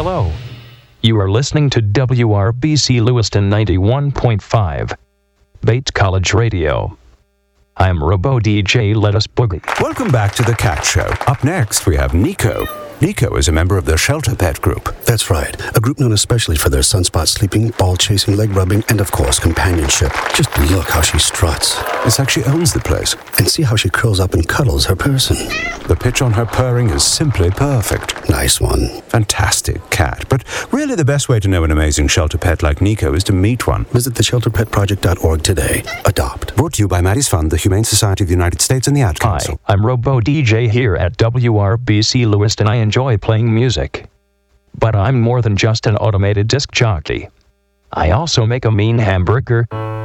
Hello. You are listening to WRBC Lewiston 91.5, Bates College Radio. I'm Robo DJ, let us boogie. Welcome back to The Cat Show. Up next, we have Nico. Nico is a member of the Shelter Pet Group. That's right. A group known especially for their sunspot sleeping, ball chasing, leg rubbing, and of course, companionship. Just look how she struts. It's like she owns the place. And see how she curls up and cuddles her person. The pitch on her purring is simply perfect. Nice one. Fantastic cat. But really the best way to know an amazing shelter pet like Nico is to meet one. Visit theshelterpetproject.org today. Adopt. Brought to you by Maddie's Fund, the Humane Society of the United States, and the Ad Council. Hi, I'm Robo DJ here at WRBC Lewiston. I enjoy playing music. But I'm more than just an automated disc jockey. I also make a mean hamburger,